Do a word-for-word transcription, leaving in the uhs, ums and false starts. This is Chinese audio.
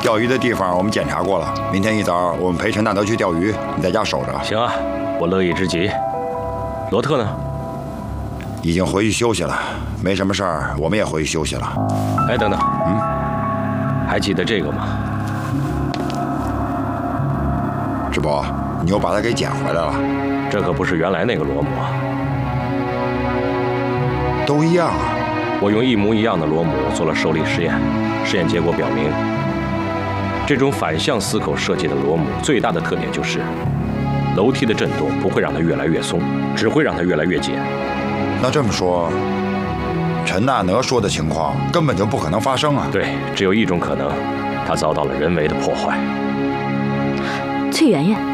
钓鱼的地方我们检查过了，明天一早我们陪陈大德去钓鱼，你在家守着。 行啊，我乐意之极。罗特呢？ 已经回去休息了，没什么事儿，我们也回去休息了。 哎，等等，嗯，还记得这个吗？ 智伯，你又把它给捡回来了。 这可不是原来那个罗姆啊。 都一样啊。 我用一模一样的螺母做了受力实验，实验结果表明，这种反向四口设计的螺母最大的特点就是，楼梯的震动不会让它越来越松，只会让它越来越紧。 那这么说，陈大德说的情况根本就不可能发生啊！ 对，只有一种可能，它遭到了人为的破坏。 崔媛媛。